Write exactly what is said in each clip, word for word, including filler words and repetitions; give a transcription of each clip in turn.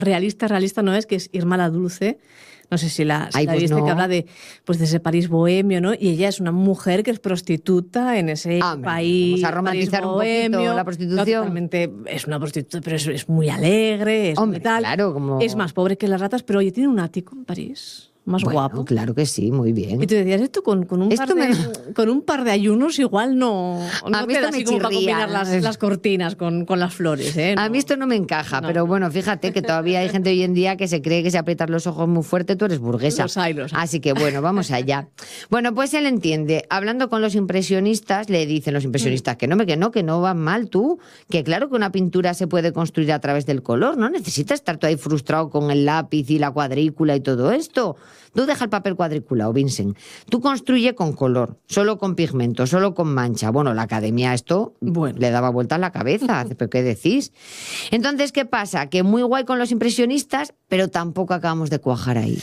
realista, realista no es, que es Irma la Dulce. No sé si la, si Ay, la pues viste, no. que habla de, pues, de ese París bohemio, ¿no? Y ella es una mujer que es prostituta en ese Ah, hombre, país. vamos a romantizar París un poquito bohemio. la prostitución. No, totalmente, es una prostituta, pero es, es muy alegre, es Hombre, muy tal. claro, como- Es más pobre que las ratas, pero oye, tiene un ático en París. Más Bueno, guapo. claro que sí, muy bien. Y tú decías, esto con, con, un, Esto par de, me- con un par de ayunos igual no, no A mí te esto da me así como para chirría. combinar las, las cortinas con, con las flores, ¿eh? A No. mí esto no me encaja, No. pero bueno, fíjate que todavía hay gente hoy en día que se cree que si aprietas los ojos muy fuerte tú eres burguesa. Los hay, los hay. Así que bueno, vamos allá. Bueno, pues él entiende. Hablando con los impresionistas, le dicen los impresionistas que no, que no, que no van mal tú, que claro que una pintura se puede construir a través del color, no necesitas estar tú ahí frustrado con el lápiz y la cuadrícula y todo esto. Tú deja el papel cuadriculado, Vincent. Tú construye con color, solo con pigmento, solo con mancha. Bueno, la academia esto Bueno. le daba vueltas la cabeza. ¿Pero qué decís? Entonces, ¿qué pasa? Que muy guay con los impresionistas, pero tampoco acabamos de cuajar ahí.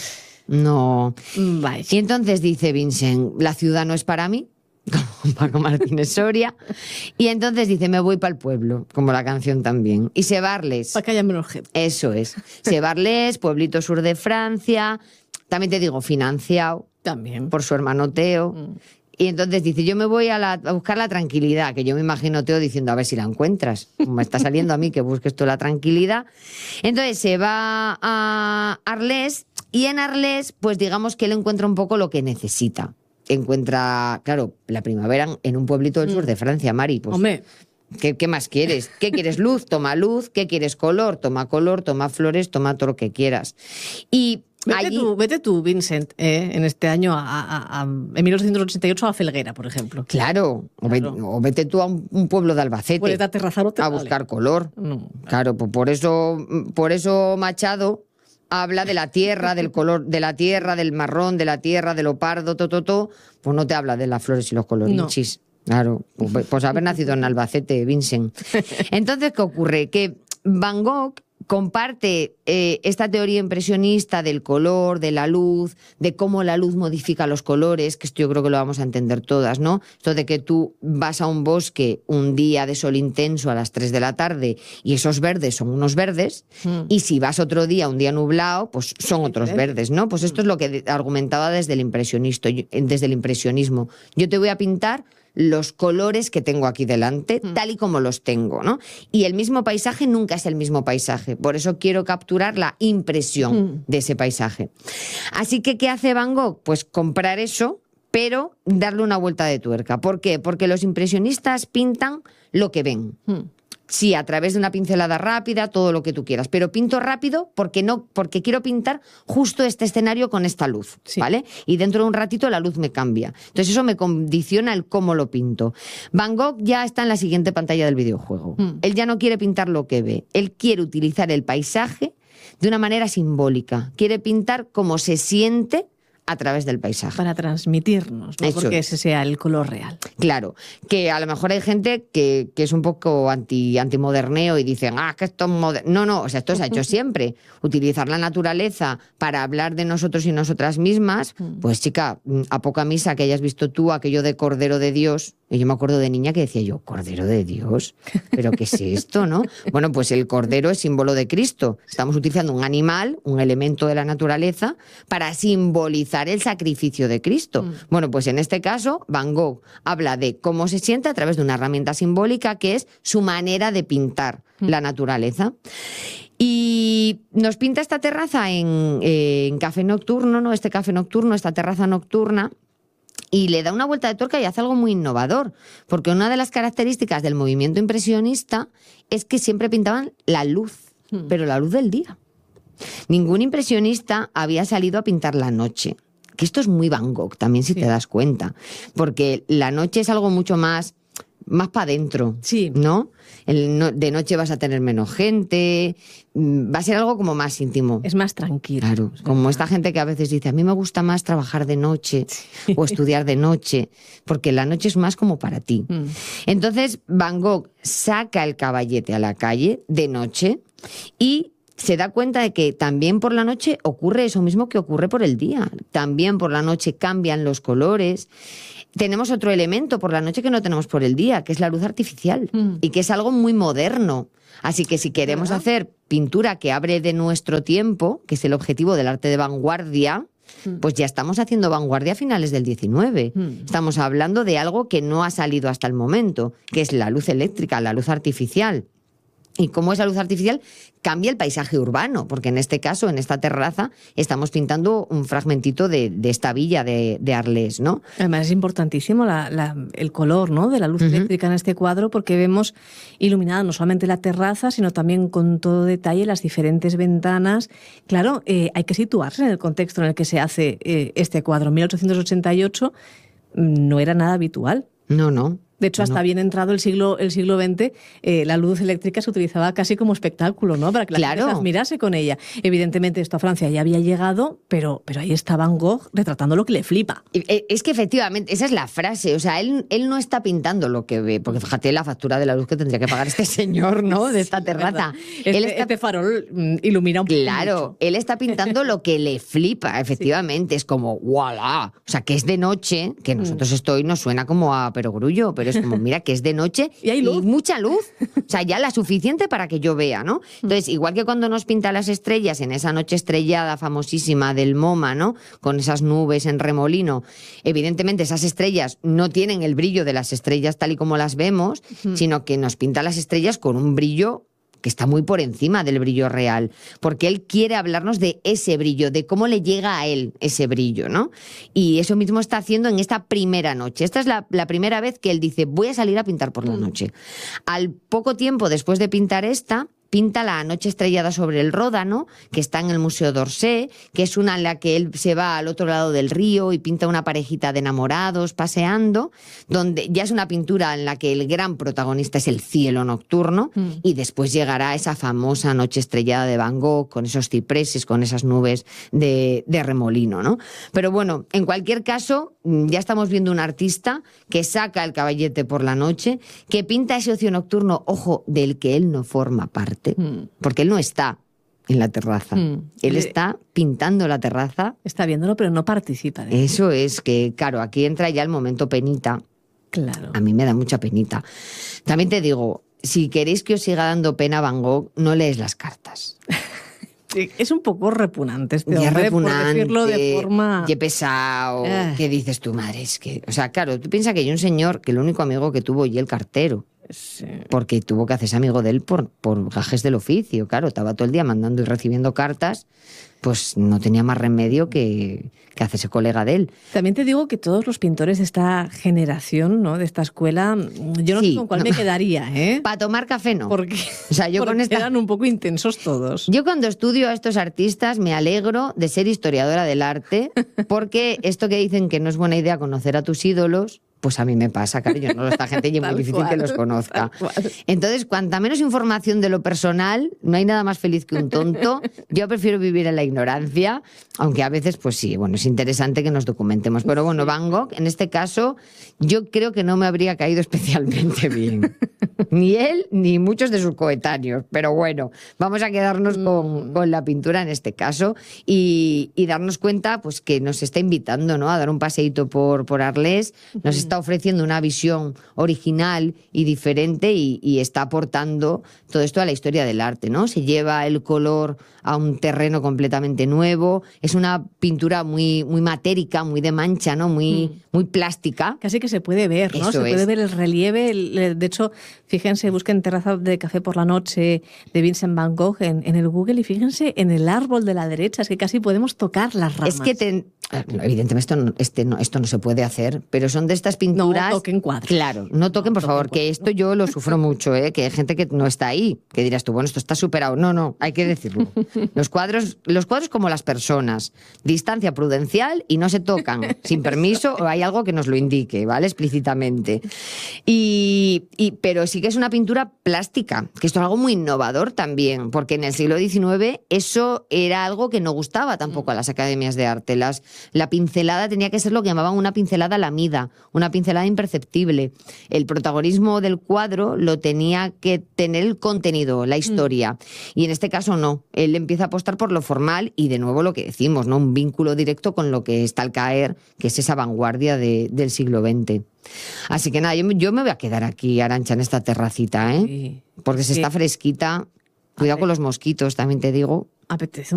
No. Vaya. Y entonces dice Vincent, la ciudad no es para mí, como Paco Martínez Soria. Y entonces dice, me voy para el pueblo, como la canción también. Y se va a Arles. Para que haya menos gente. Eso es. Se va a Arles, pueblito sur de Francia. También te digo, financiado También. por su hermano Teo. Mm. Y entonces dice, yo me voy a, la- a buscar la tranquilidad, que yo me imagino Teo diciendo, a ver si la encuentras. Como me está saliendo a mí que busques tú la tranquilidad. Entonces se va a Arles y en Arles, pues digamos que él encuentra un poco lo que necesita. Encuentra, claro, la primavera en un pueblito del sur de Francia, Mari. Pues, Hombre, ¿Qué, qué más quieres? ¿Qué quieres? Luz, toma luz. ¿Qué quieres? Color, toma color, toma flores, toma todo lo que quieras. Y vete, allí... tú, vete tú, Vincent, eh, en este año, a, a- a- en mil novecientos ochenta y ocho a Felguera, por ejemplo. Claro, o ve- Claro. o vete tú a un, un pueblo de Albacete Puedes aterrazar o te a vale. buscar color. No. Claro, pues por eso, por eso Machado habla de la tierra, del color, de la tierra, del marrón, de la tierra, de lo pardo, todo, todo, todo. Pues no te habla de las flores y los colorinchis. Claro, pues, pues haber nacido en Albacete, Vincent. Entonces, ¿qué ocurre? Que Van Gogh comparte eh, esta teoría impresionista del color, de la luz, de cómo la luz modifica los colores, que esto yo creo que lo vamos a entender todas, ¿no? Esto de que tú vas a un bosque un día de sol intenso a las tres de la tarde y esos verdes son unos verdes, Mm. y si vas otro día, un día nublado, pues son otros verdes, ¿no? Pues esto es lo que de- argumentaba desde el impresionista, yo- desde el impresionismo. Yo te voy a pintar los colores que tengo aquí delante, tal y como los tengo, ¿no? Y el mismo paisaje nunca es el mismo paisaje. Por eso quiero capturar la impresión de ese paisaje. Así que, ¿qué hace Van Gogh? Pues comprar eso, pero darle una vuelta de tuerca. ¿Por qué? Porque los impresionistas pintan lo que ven. Mm. Sí, a través de una pincelada rápida, todo lo que tú quieras. Pero pinto rápido porque no, porque quiero pintar justo este escenario con esta luz, Sí. ¿vale? Y dentro de un ratito la luz me cambia. Entonces eso me condiciona el cómo lo pinto. Van Gogh ya está en la siguiente pantalla del videojuego. Mm. Él ya no quiere pintar lo que ve. Él quiere utilizar el paisaje de una manera simbólica. Quiere pintar cómo se siente a través del paisaje. Para transmitirnos, ¿no? Eso Porque es. ese sea el color real. Claro, que a lo mejor hay gente que, que es un poco anti, antimoderneo y dicen, ah, que esto es moderno. No, no, o sea, esto se ha hecho siempre. Utilizar la naturaleza para hablar de nosotros y nosotras mismas, pues chica, a poca misa que hayas visto tú aquello de Cordero de Dios. Y yo me acuerdo de niña que decía yo, ¿Cordero de Dios? ¿Pero qué es esto, no? Bueno, pues el cordero es símbolo de Cristo. Estamos utilizando un animal, un elemento de la naturaleza, para simbolizar el sacrificio de Cristo. Mm. Bueno, pues en este caso, Van Gogh habla de cómo se siente a través de una herramienta simbólica que es su manera de pintar la naturaleza. Y nos pinta esta terraza en, eh, en café nocturno, ¿no? Este café nocturno, esta terraza nocturna, y le da una vuelta de tuerca y hace algo muy innovador, porque una de las características del movimiento impresionista es que siempre pintaban la luz, pero la luz del día. Ningún impresionista había salido a pintar la noche, que esto es muy Van Gogh también, si Sí. te das cuenta, porque la noche es algo mucho más, más para adentro, Sí. ¿no? El no- De noche vas a tener menos gente, mm, va a ser algo como más íntimo. Es más tranquilo. Claro, como esta gente que a veces dice, a mí me gusta más trabajar de noche o estudiar de noche, porque la noche es más como para ti. Mm. Entonces Van Gogh saca el caballete a la calle de noche y se da cuenta de que también por la noche ocurre eso mismo que ocurre por el día. También por la noche cambian los colores. Tenemos otro elemento por la noche que no tenemos por el día, que es la luz artificial, Mm. y que es algo muy moderno. Así que si queremos ¿verdad? hacer pintura que hable de nuestro tiempo, que es el objetivo del arte de vanguardia, pues ya estamos haciendo vanguardia a finales del diecinueve. Mm. Estamos hablando de algo que no ha salido hasta el momento, que es la luz eléctrica, la luz artificial. Y cómo esa luz artificial cambia el paisaje urbano, porque en este caso, en esta terraza, estamos pintando un fragmentito de, de esta villa de, de Arles, ¿no? Además es importantísimo la, la, el color, ¿no?, de la luz uh-huh. eléctrica en este cuadro, porque vemos iluminada no solamente la terraza, sino también con todo detalle las diferentes ventanas. Claro, eh, hay que situarse en el contexto en el que se hace eh, este cuadro. En mil ochocientos ochenta y ocho no era nada habitual. No, no. De hecho, hasta no. bien entrado el siglo, el siglo veinte, eh, la luz eléctrica se utilizaba casi como espectáculo, ¿no? Para que la claro. gente se admirase con ella. Evidentemente, esto a Francia ya había llegado, pero, pero ahí está Van Gogh retratando lo que le flipa. Es que efectivamente, esa es la frase. O sea, él, él no está pintando lo que ve, porque fíjate la factura de la luz que tendría que pagar este señor, ¿no? De esta terraza. Este, él está... este farol ilumina un poco. Claro, mucho. Él está pintando lo que le flipa, efectivamente. Sí. Es como, ¡voilà! O sea, que es de noche, que nosotros esto hoy nos suena como a perogrullo, pero es como, mira, que es de de noche y, hay luz. y mucha luz, o sea, ya la suficiente para que yo vea, ¿no? Entonces, igual que cuando nos pinta las estrellas en esa noche estrellada famosísima del MoMA, ¿no? Con esas nubes en remolino, evidentemente esas estrellas no tienen el brillo de las estrellas tal y como las vemos, uh-huh. sino que nos pinta las estrellas con un brillo que está muy por encima del brillo real, porque él quiere hablarnos de ese brillo, de cómo le llega a él ese brillo, ¿no? Y eso mismo está haciendo en esta primera noche. Esta es la, la primera vez que él dice, voy a salir a pintar por la noche. Al poco tiempo después de pintar esta, pinta la noche estrellada sobre el Ródano, que está en el Museo d'Orsay, que es una en la que él se va al otro lado del río y pinta una parejita de enamorados paseando, donde ya es una pintura en la que el gran protagonista es el cielo nocturno, mm. y después llegará esa famosa noche estrellada de Van Gogh, con esos cipreses, con esas nubes de, de remolino, ¿no? Pero bueno, en cualquier caso, ya estamos viendo un artista que saca el caballete por la noche, que pinta ese ocio nocturno, ojo, del que él no forma parte. Porque él no está en la terraza. Mm. Él está pintando la terraza. Está viéndolo, pero no participa de Eso es que, claro, aquí entra ya el momento penita. Claro. A mí me da mucha penita. También te digo, si queréis que os siga dando pena Van Gogh, no lees las cartas. Sí, es un poco repugnante este ya hombre, repugnante, por decirlo de forma... Y pesado. Ah. ¿Qué dices tú, madre? Es que, o sea, claro, tú piensas que hay un señor que el único amigo que tuvo y el cartero. Sí. Porque tuvo que hacerse amigo de él por, por gajes del oficio, claro, estaba todo el día mandando y recibiendo cartas, pues no tenía más remedio que, que hacerse colega de él. También te digo que todos los pintores de esta generación, ¿no?, de esta escuela, yo no sí, sé con cuál no. me quedaría, ¿eh? Para tomar café no. Porque, o sea, yo porque con esta... eran un poco intensos todos. Yo cuando estudio a estos artistas me alegro de ser historiadora del arte, porque esto que dicen que no es buena idea conocer a tus ídolos, pues a mí me pasa, cariño, no, esta gente es muy difícil cual, que los conozca. Entonces, cuanta menos información de lo personal, no hay nada más feliz que un tonto. Yo prefiero vivir en la ignorancia, aunque a veces, pues sí, bueno, es interesante que nos documentemos. Pero bueno, Van Gogh, en este caso, yo creo que no me habría caído especialmente bien. Ni él, ni muchos de sus coetáneos. Pero bueno, vamos a quedarnos con, con la pintura en este caso y, y darnos cuenta, pues, que nos está invitando, ¿no?, a dar un paseíto por, por Arles, nos está está ofreciendo una visión original y diferente y, y está aportando todo esto a la historia del arte, ¿no? Se lleva el color a un terreno completamente nuevo, es una pintura muy, muy matérica, muy de mancha, ¿no? Muy, mm. muy plástica. Casi que se puede ver, ¿no? Eso se es. puede ver el relieve. El, de hecho, fíjense, busquen Terraza de Café por la Noche de Vincent Van Gogh en, en el Google y fíjense en el árbol de la derecha, es que casi podemos tocar las ramas. Es que te... Evidentemente esto no, este no, esto no se puede hacer, pero son de estas pinturas... No toquen cuadros. Claro, no toquen, no, por toquen favor, cuadros. Que esto yo lo sufro mucho, ¿eh? Que hay gente que no está ahí, que dirás tú, bueno, esto está superado. No, no, hay que decirlo. Los cuadros, los cuadros como las personas, distancia prudencial y no se tocan sin permiso o hay algo que nos lo indique, ¿vale? Explícitamente. Y, y, pero sí que es una pintura plástica, que esto es algo muy innovador también, porque en el siglo diecinueve eso era algo que no gustaba tampoco a las academias de arte. Las, La pincelada tenía que ser lo que llamaban una pincelada lamida, una pincelada imperceptible. El protagonismo del cuadro lo tenía que tener el contenido, la historia. Mm. Y en este caso no. Él empieza a apostar por lo formal y de nuevo lo que decimos, ¿no? Un vínculo directo con lo que está al caer, que es esa vanguardia de, del siglo veinte. Así que nada, yo, yo me voy a quedar aquí, Arantxa, en esta terracita, ¿eh? Sí. Porque se sí. está fresquita. Cuidado con los mosquitos, también te digo. Apetece